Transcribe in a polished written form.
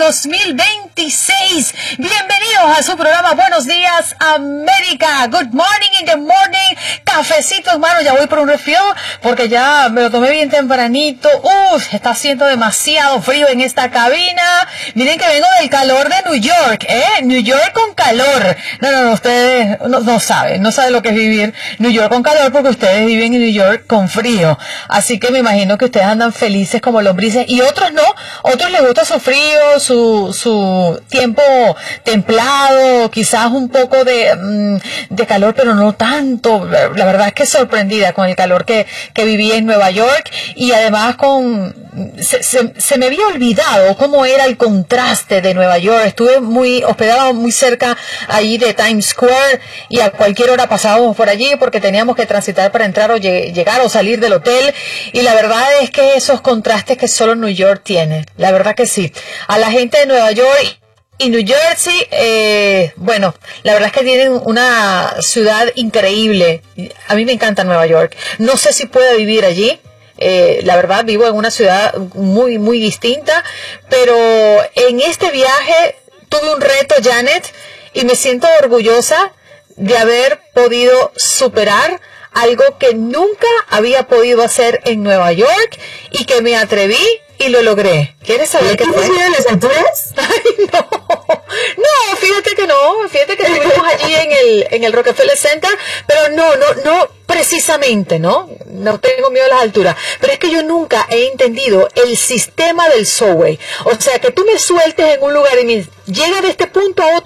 2026. Bienvenidos a su programa Buenos Días América. Good morning in the morning. Cafecito, hermano. Ya voy por un refill porque ya me lo tomé bien tempranito. Está haciendo demasiado frío en esta cabina. Miren que vengo del calor de New York, New York con calor. No, ustedes no saben lo que es vivir New York con calor porque ustedes viven en New York con frío. Así que me imagino que ustedes andan felices como lombrices y otros no. Otros les gusta su frío, su tiempo templado, quizás un poco de calor, pero no tanto. La verdad es que sorprendida con el calor que viví en Nueva York y además se me había olvidado cómo era el contraste de Nueva York. Estuve hospedado muy cerca allí de Times Square y a cualquier hora pasábamos por allí porque teníamos que transitar para entrar o llegar o salir del hotel, y la verdad es que esos contrastes que solo New York tiene, la verdad que sí. A la gente de Nueva York y New Jersey, bueno, la verdad es que tienen una ciudad increíble. A mí me encanta Nueva York. No sé si puedo vivir allí. La verdad, vivo en una ciudad muy, muy distinta, pero en este viaje tuve un reto, Janet, y me siento orgullosa de haber podido superar algo que nunca había podido hacer en Nueva York y que me atreví y lo logré. ¿Quieres saber qué fue? ¿En las alturas? Ay, no, fíjate que estuvimos allí en el Rockefeller Center, pero no precisamente, no tengo miedo a las alturas, pero es que yo nunca he entendido el sistema del subway. O sea, que tú me sueltes en un lugar y me llega de este punto a otro